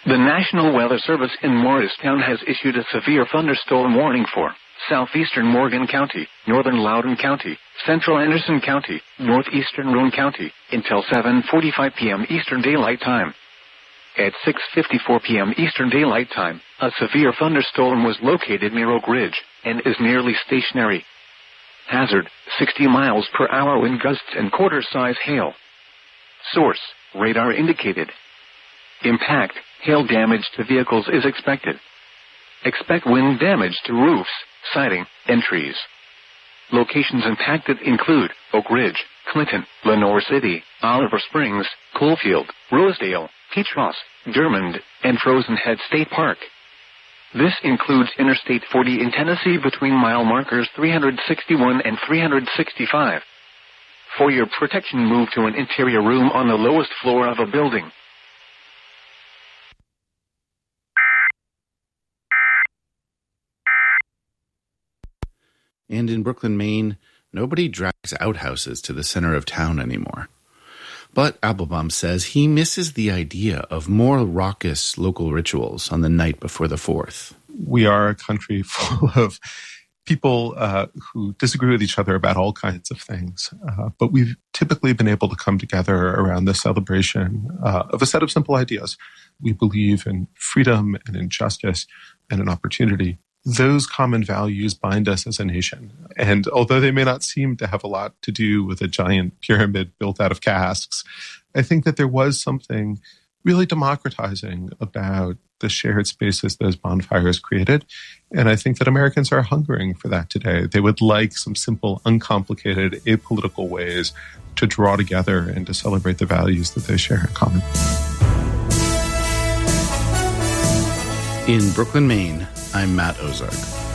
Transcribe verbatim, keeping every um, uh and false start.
The National Weather Service in Morristown has issued a severe thunderstorm warning for southeastern Morgan County, northern Loudoun County, central Anderson County, northeastern Roane County, until seven forty-five p.m. Eastern Daylight Time. At six fifty-four p.m. Eastern Daylight Time, a severe thunderstorm was located near Oak Ridge and is nearly stationary. Hazard, sixty miles per hour wind gusts and quarter-size hail. Source, radar indicated. Impact, hail damage to vehicles is expected. Expect wind damage to roofs, siding, and trees. Locations impacted include Oak Ridge, Clinton, Lenore City, Oliver Springs, Coalfield, Rosedale, Peach Ross, Dermond, and Frozen Head State Park. This includes Interstate forty in Tennessee between mile markers three sixty-one and three sixty-five. For your protection, move to an interior room on the lowest floor of a building. And in Brooklyn, Maine, nobody drags outhouses to the center of town anymore. But Applebaum says he misses the idea of more raucous local rituals on the night before the fourth. We are a country full of people uh, who disagree with each other about all kinds of things. Uh, but we've typically been able to come together around the celebration uh, of a set of simple ideas. We believe in freedom and in justice and in opportunity. Those common values bind us as a nation. And although they may not seem to have a lot to do with a giant pyramid built out of casks, I think that there was something really democratizing about the shared spaces those bonfires created. And I think that Americans are hungering for that today. They would like some simple, uncomplicated, apolitical ways to draw together and to celebrate the values that they share in common. In Brooklyn, Maine, I'm Matt Ozark.